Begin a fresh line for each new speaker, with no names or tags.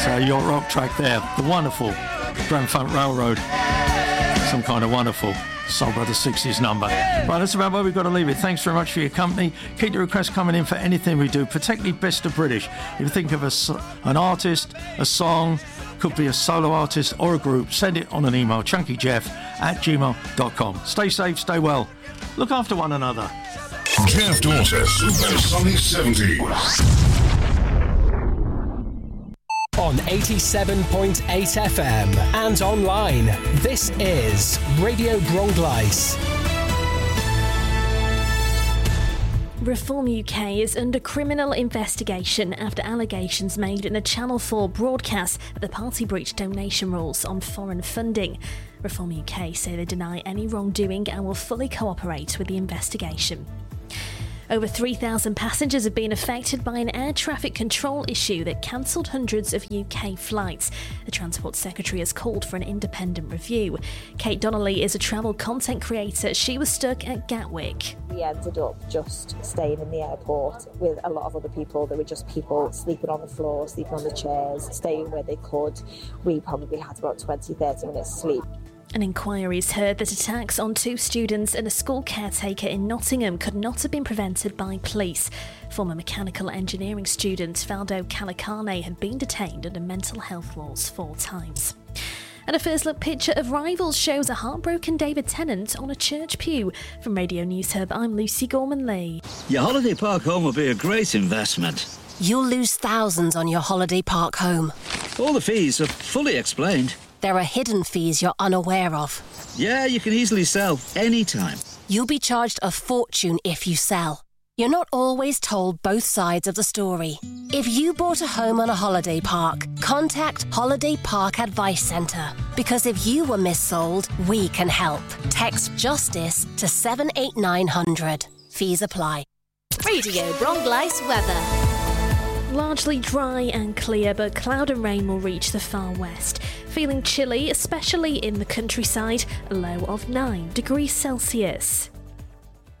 That's our yacht rock track there. The wonderful Grand Funk Railroad. Some kind of wonderful Soul Brothers 60s number. Right, that's about where we've got to leave it. Thanks very much for your company. Keep the requests coming in for anything we do, particularly Best of British. If you think of an artist, a song, could be a solo artist or a group, send it on an email, chunkyjeff@gmail.com. Stay safe, stay well. Look after one another.
Jeff Dawson, Supersonic 70s.
On 87.8 FM and online, this is Radio Bronglice.
Reform UK is under criminal investigation after allegations made in a Channel 4 broadcast that the party breached donation rules on foreign funding. Reform UK say they deny any wrongdoing and will fully cooperate with the investigation. Over 3,000 passengers have been affected by an air traffic control issue that cancelled hundreds of UK flights. The Transport Secretary has called for an independent review. Kate Donnelly is a travel content creator. She was stuck at Gatwick.
We ended up just staying in the airport with a lot of other people. There were just people sleeping on the floor, sleeping on the chairs, staying where they could. We probably had about 20-30 minutes sleep.
An inquiry has heard that attacks on 2 students and a school caretaker in Nottingham could not have been prevented by police. Former mechanical engineering student Valdo Calicane had been detained under mental health laws 4 times. And a first look picture of Rivals shows a heartbroken David Tennant on a church pew. From Radio News Hub, I'm Lucy Gorman-Lee.
Your holiday park home will be a great investment.
You'll lose thousands on your holiday park home.
All the fees are fully explained.
There are hidden fees you're unaware of.
Yeah, you can easily sell anytime.
You'll be charged a fortune if you sell. You're not always told both sides of the story. If you bought a home on a holiday park, contact Holiday Park Advice Centre. Because if you were missold, we can help. Text JUSTICE to 78900. Fees apply.
Radio Bronglice weather.
Largely dry and clear, but cloud and rain will reach the far west. Feeling chilly, especially in the countryside, a low of 9 degrees Celsius.